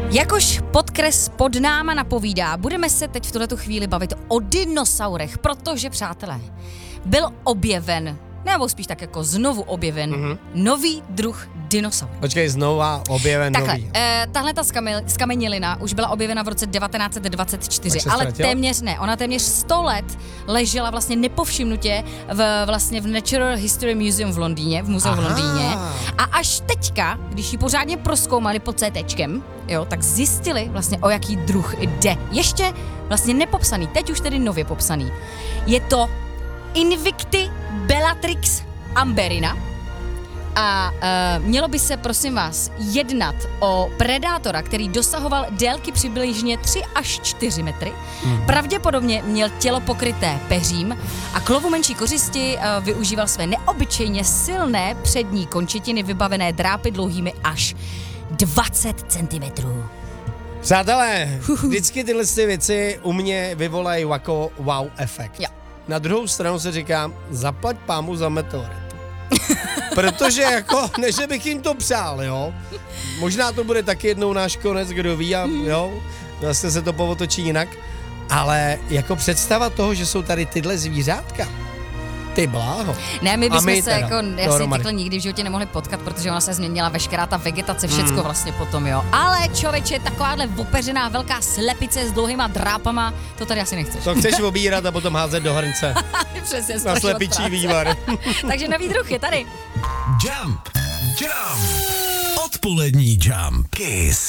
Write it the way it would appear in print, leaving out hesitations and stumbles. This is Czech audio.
Jakož podkres pod náma napovídá, budeme se teď v tuhletu chvíli bavit o dinosaurech, protože, přátelé, byl objeven, nebo spíš tak jako znovu objeven, nový druh dinosaur. Počkej, znova objeven nový. Tahle ta skamenělina už byla objevena v roce 1924, ale ona téměř 100 let ležela vlastně nepovšimnutě v Natural History Museum v Londýně, v muzeu v Londýně. A až teďka, když ji pořádně prozkoumali pod CTčkem, jo, tak zjistili vlastně, o jaký druh jde. Ještě vlastně nepopsaný, teď už tedy nově popsaný. Je to Invicti Bellatrix amberina a mělo by se, prosím vás, jednat o predátora, který dosahoval délky přibližně 3 až 4 metry. Pravděpodobně měl tělo pokryté peřím a k lovu menší kořisti využíval své neobyčejně silné přední končetiny vybavené drápy dlouhými až 20 cm. Přátelé, vždycky tyhle věci u mě vyvolají jako wow efekt. Jo. Na druhou stranu se říká, zaplať pámu za meteorit. Protože jako, ne, že bych jim to přál, jo. Možná to bude taky jednou náš konec, kdo ví, a jo, vlastně se to povotočí jinak. Ale jako představa toho, že jsou tady tyhle zvířátka, ty bláho. Ne, my bychom se jako jasně takhle nikdy v životě nemohli potkat, protože ona se změnila veškerá ta vegetace, všecko vlastně potom, jo. Ale člověče, takováhle opeřená velká slepice s dlouhýma drápama, to tady asi nechceš. To chceš obírat a potom házet do hrnce. Přesně, na slepičí vývar. Takže nový druh je tady. Jump. Odpolední Jump. Kiss.